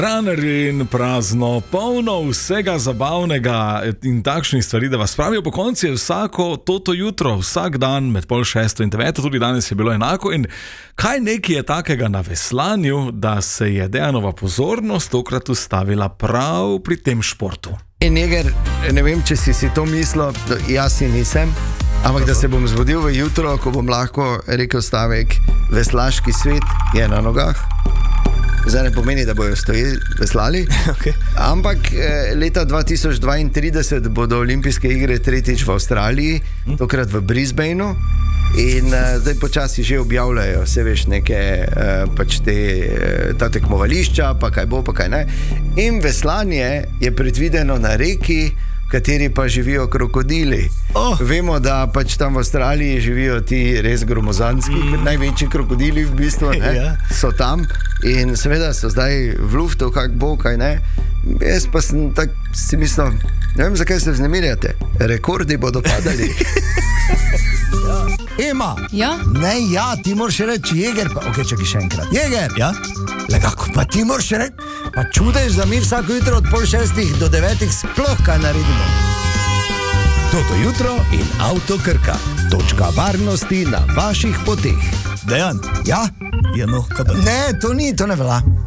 Runner in prazno, polno vsega zabavnega in takšnih stvari, da vas pravijo po konci je vsako toto jutro, vsak dan med 5:30 in 9, tudi danes je bilo enako. In kaj nekaj je takega na veslanju, da se je Dejanova pozornost tokrat ustavila prav pri tem športu? In Jeger, ne vem, če si to mislil, jaz si nisem, ampak da se bom zbudil v jutro, ko bom lahko rekel stavek, veslaški svet je na nogah. Zdaj ne pomeni, da bojo stoji veslali, okay. Ampak leta 2032 bodo olimpijske igre tretjič v Avstraliji, tokrat v Brisbaneu. In zdaj počasi že objavljajo, se veš, neke pač ta tekmovališča, pa kaj bo, pa kaj ne. In veslanje je predvideno na reki, v kateri pa živijo krokodili. Vemo, da pač tam v Avstraliji živijo ti res gromozanski, največji krokodili v bistvu, ne, so tam. In seveda so zdaj v luftu, kak bo, kaj ne. Jaz pa sem tak si mislil, ne vem, zakaj se vznemirjate. Rekordi bodo padali. Ema, ja? Ne, ja, ti moraš reči Jeger, pa ok, čakaj še enkrat. Jeger, ja? Lekako, pa ti moraš reči, pa čudeš, da mi vsako jutro od 5:30 do 9 sploh kaj naredimo. Toto jutro in Avto Krka. Točka varnosti na vaših poteh. Dejan? Ja? Ja, no, kaj pa? Ne, to ni, to ne velja.